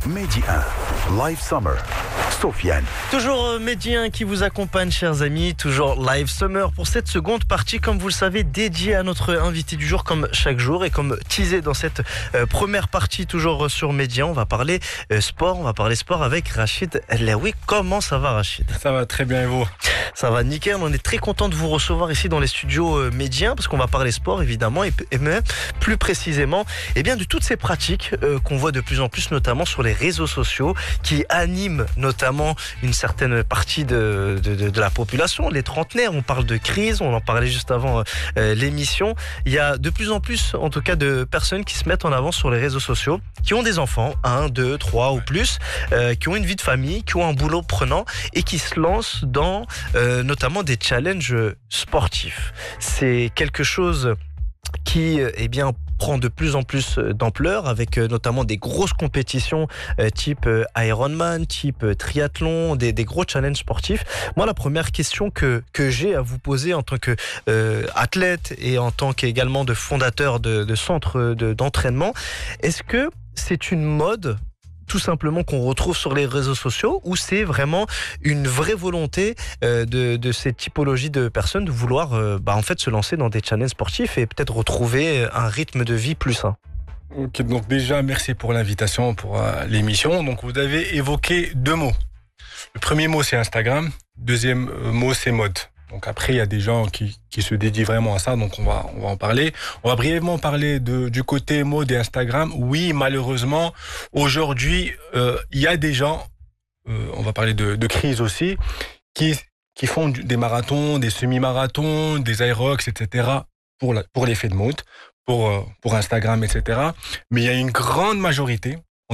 Mehdi 1, Live Summer, Sofiane. Toujours Mehdi 1 qui vous accompagne, chers amis. Toujours Live Summer pour cette seconde partie, comme vous le savez, dédiée à notre invité du jour, comme chaque jour. Et comme teasé dans cette première partie, toujours sur Mehdi 1, on va parler sport. On va parler sport avec Rachid Elaoui. Comment ça va, Rachid? Ça va très bien, et vous? Ça va nickel. On est très content de vous recevoir ici dans les studios Mehdi 1 parce qu'on va parler sport, évidemment, et même plus précisément de toutes ces pratiques qu'on voit de plus en plus, notamment sur les réseaux sociaux, qui animent notamment une certaine partie de la population, les trentenaires. On parle de crise, on en parlait juste avant l'émission. Il y a de plus en plus, en tout cas, de personnes qui se mettent en avant sur les réseaux sociaux, qui ont des enfants, 1, 2, 3 ou plus, qui ont une vie de famille, qui ont un boulot prenant et qui se lancent dans notamment des challenges sportifs. C'est quelque chose qui prend de plus en plus d'ampleur, avec notamment des grosses compétitions type Ironman, type triathlon, des gros challenges sportifs. Moi, la première question que j'ai à vous poser en tant que athlète et en tant qu'également de fondateur de centre d'entraînement, est-ce que c'est une mode tout simplement qu'on retrouve sur les réseaux sociaux, ou c'est vraiment une vraie volonté de cette typologie de personnes de vouloir se lancer dans des challenges sportifs et peut-être retrouver un rythme de vie plus sain? Ok, donc déjà, merci pour l'invitation, pour l'émission. Donc, vous avez évoqué 2 mots. Le premier mot, c'est Instagram. Deuxième mot, c'est mode. Donc après, il y a des gens qui se dédient vraiment à ça, donc on va en parler. On va brièvement parler du côté mode et Instagram. Oui, malheureusement, aujourd'hui, il y a des gens, on va parler de crise aussi, qui font des marathons, des semi-marathons, des Aerox, etc., pour l'effet de mode, pour Instagram, etc. Mais il y a une grande majorité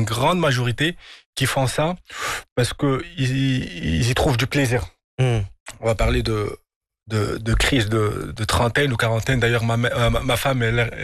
qui font ça parce qu'ils y trouvent du plaisir. On va parler de crise de trentaine ou quarantaine. D'ailleurs, ma femme, elle